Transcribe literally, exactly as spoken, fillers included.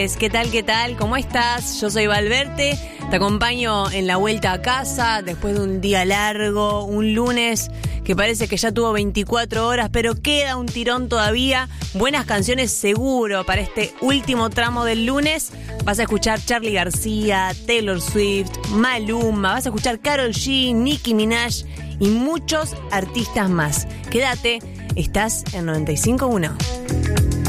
¿Qué tal, qué tal? ¿Cómo estás? Yo soy Valverte, te acompaño en la vuelta a casa después de un día largo, un lunes que parece que ya tuvo veinticuatro horas, pero queda un tirón todavía. Buenas canciones seguro para este último tramo del lunes. Vas a escuchar Charly García, Taylor Swift, Maluma, vas a escuchar Karol G, Nicki Minaj y muchos artistas más. Quédate, estás en noventa y cinco punto uno.